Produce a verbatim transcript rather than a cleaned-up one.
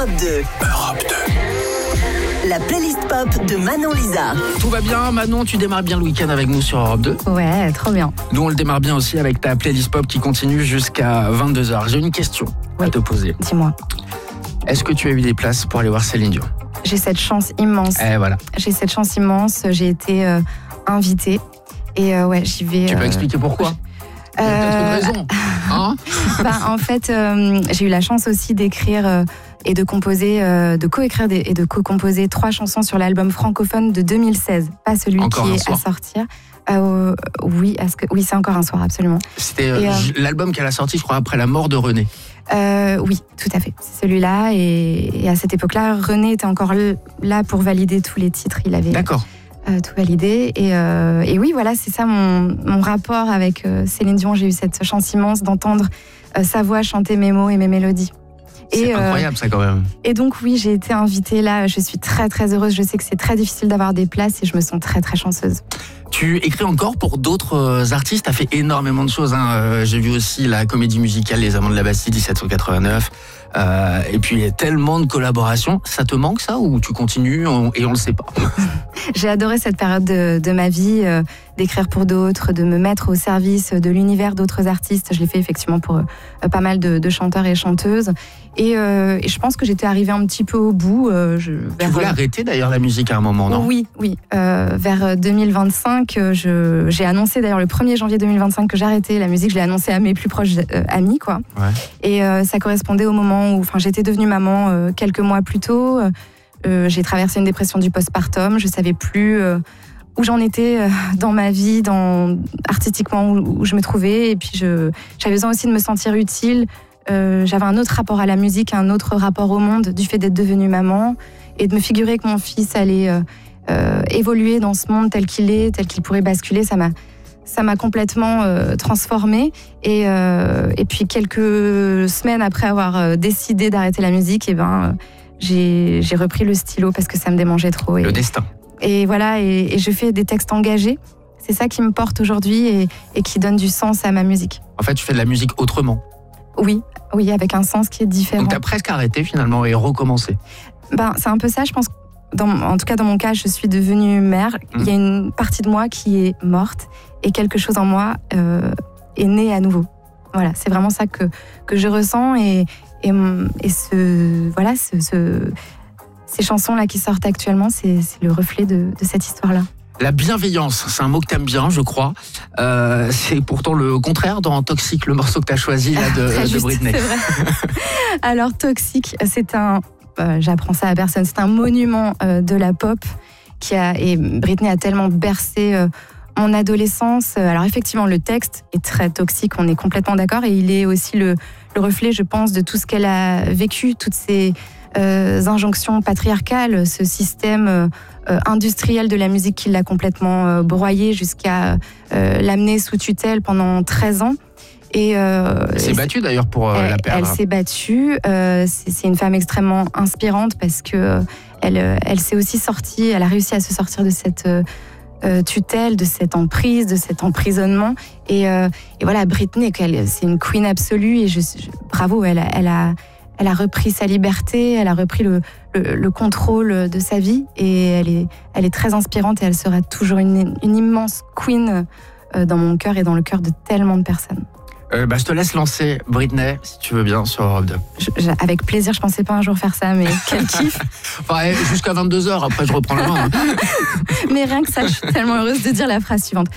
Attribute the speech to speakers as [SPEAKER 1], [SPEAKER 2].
[SPEAKER 1] Europe deux.
[SPEAKER 2] Europe deux.
[SPEAKER 1] La playlist pop de Manon Lisa.
[SPEAKER 2] Tout va bien, Manon, tu démarres bien le week-end avec nous sur Europe deux.
[SPEAKER 3] Ouais, trop bien.
[SPEAKER 2] Nous, on le démarre bien aussi avec ta playlist pop qui continue jusqu'à vingt-deux heures. J'ai une question
[SPEAKER 3] oui.
[SPEAKER 2] à te poser.
[SPEAKER 3] Dis-moi.
[SPEAKER 2] Est-ce que tu as eu des places pour aller voir Céline Dion ?
[SPEAKER 3] J'ai cette chance immense.
[SPEAKER 2] Eh voilà.
[SPEAKER 3] J'ai cette chance immense. J'ai été euh, invitée. Et euh, ouais, j'y vais.
[SPEAKER 2] Tu peux
[SPEAKER 3] euh,
[SPEAKER 2] expliquer pourquoi ?
[SPEAKER 3] je...
[SPEAKER 2] Il y a peut-être une raison. Hein ?
[SPEAKER 3] ben, en fait, euh, j'ai eu la chance aussi d'écrire euh, et de composer, euh, de coécrire des, et de co-composer trois chansons sur l'album francophone de deux mille seize, pas celui
[SPEAKER 2] Encore
[SPEAKER 3] qui
[SPEAKER 2] un
[SPEAKER 3] est
[SPEAKER 2] soir.
[SPEAKER 3] à sortir. Euh, oui, est-ce que... oui, c'est encore un soir, absolument.
[SPEAKER 2] C'était euh,
[SPEAKER 3] Et, euh,
[SPEAKER 2] l'album qu'elle a sorti, je crois, après la mort de René.
[SPEAKER 3] Euh, oui, tout à fait. C'est celui-là. Et, et à cette époque-là, René était encore là pour valider tous les titres. Il avait
[SPEAKER 2] D'accord.
[SPEAKER 3] euh, tout validé. Et, euh, et oui, voilà, c'est ça mon, mon rapport avec euh, Céline Dion. J'ai eu cette chance immense d'entendre euh, sa voix chanter mes mots et mes mélodies.
[SPEAKER 2] C'est
[SPEAKER 3] et,
[SPEAKER 2] incroyable, euh, ça, quand même.
[SPEAKER 3] Et donc, oui, j'ai été invitée là. Je suis très, très heureuse. Je sais que c'est très difficile d'avoir des places et je me sens très, très chanceuse.
[SPEAKER 2] Tu écris encore pour d'autres artistes, tu as fait énormément de choses. Hein. Euh, j'ai vu aussi la comédie musicale Les Amants de la Bastille, dix-sept cent quatre-vingt-neuf. Euh, et puis, il y a tellement de collaborations. Ça te manque, ça, ou tu continues on, et on le sait pas ?
[SPEAKER 3] J'ai adoré cette période de, de ma vie, euh, d'écrire pour d'autres, de me mettre au service de l'univers d'autres artistes. Je l'ai fait effectivement pour euh, pas mal de, de chanteurs et chanteuses. Et, euh, et je pense que j'étais arrivée un petit peu au bout. Euh, je, vers,
[SPEAKER 2] tu voulais arrêter d'ailleurs la musique à un moment, non ?
[SPEAKER 3] Oui, oui. Euh, vers deux mille vingt-cinq, je, j'ai annoncé d'ailleurs le premier janvier deux mille vingt-cinq que j'arrêtais la musique. Je l'ai annoncé à mes plus proches euh, amis, quoi.
[SPEAKER 2] Ouais.
[SPEAKER 3] Et euh, ça correspondait au moment où, enfin, j'étais devenue maman euh, quelques mois plus tôt. Euh, j'ai traversé une dépression du postpartum. Je savais plus euh, où j'en étais euh, dans ma vie, dans artistiquement où, où je me trouvais. Et puis je, j'avais besoin aussi de me sentir utile. Euh, j'avais un autre rapport à la musique, un autre rapport au monde du fait d'être devenue maman et de me figurer que mon fils allait euh, euh, évoluer dans ce monde tel qu'il est, tel qu'il pourrait basculer. Ça m'a, ça m'a complètement euh, transformée. Et, euh, et puis quelques semaines après avoir euh, décidé d'arrêter la musique, et ben, euh, j'ai, j'ai repris le stylo parce que ça me démangeait trop. Et,
[SPEAKER 2] le destin.
[SPEAKER 3] Et voilà, et, et je fais des textes engagés. C'est ça qui me porte aujourd'hui et, et qui donne du sens à ma musique.
[SPEAKER 2] En fait, tu fais de la musique autrement.
[SPEAKER 3] Oui, oui, avec un sens qui est différent.
[SPEAKER 2] Donc tu as presque arrêté finalement et recommencé.
[SPEAKER 3] Ben, c'est un peu ça, je pense. Dans, en tout cas, dans mon cas, je suis devenue mère. Mmh. Il y a une partie de moi qui est morte et quelque chose en moi euh, est né à nouveau. Voilà, c'est vraiment ça que, que je ressens et, et, et ce, voilà, ce, ce, ces chansons-là qui sortent actuellement, c'est, c'est le reflet de, de cette histoire-là.
[SPEAKER 2] La bienveillance, c'est un mot que t'aimes bien, je crois. Euh, c'est pourtant le contraire dans Toxique, le morceau que t'as choisi là, de,
[SPEAKER 3] Très
[SPEAKER 2] de
[SPEAKER 3] juste,
[SPEAKER 2] Britney.
[SPEAKER 3] C'est vrai. Alors Toxique, c'est un, euh, j'apprends ça à personne, c'est un monument euh, de la pop qui a, et Britney a tellement bercé euh, mon adolescence. Alors effectivement, le texte est très toxique, on est complètement d'accord, et il est aussi le, le reflet, je pense, de tout ce qu'elle a vécu, toutes ces euh, injonctions patriarcales, ce système euh, Euh, industrielle de la musique qui l'a complètement euh, broyée jusqu'à euh, l'amener sous tutelle pendant treize ans. Et, euh,
[SPEAKER 2] elle s'est battue d'ailleurs pour euh,
[SPEAKER 3] elle,
[SPEAKER 2] la perdre.
[SPEAKER 3] Elle s'est battue. Euh, c'est, c'est une femme extrêmement inspirante parce que euh, elle, elle s'est aussi sortie, elle a réussi à se sortir de cette euh, tutelle, de cette emprise, de cet emprisonnement. Et, euh, et voilà, Britney, elle, c'est une queen absolue et je, je, bravo, elle, elle a Elle a repris sa liberté, elle a repris le, le, le contrôle de sa vie et elle est, elle est très inspirante et elle sera toujours une, une immense queen dans mon cœur et dans le cœur de tellement de personnes.
[SPEAKER 2] Euh, bah, je te laisse lancer Britney, si tu veux bien, sur Europe deux.
[SPEAKER 3] Je, je, avec plaisir, je pensais pas un jour faire ça, mais quel kiff.
[SPEAKER 2] Enfin, jusqu'à vingt-deux heures, après je reprends la main. Hein.
[SPEAKER 3] Mais rien que ça, je suis tellement heureuse de dire la phrase suivante.